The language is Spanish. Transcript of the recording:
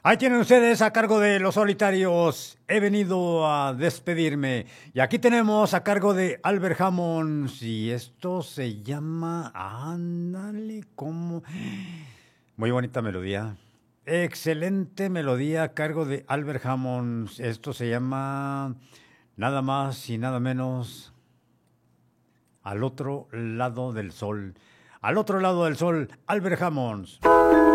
Ahí tienen ustedes a cargo de Los Solitarios. He venido a despedirme. Y aquí tenemos a cargo de Albert Hammond. Y esto se llama... Ándale, ¿cómo? Muy bonita melodía. Excelente melodía a cargo de Albert Hammond. Esto se llama nada más y nada menos Al otro lado del sol. Al otro lado del sol, Albert Hammond.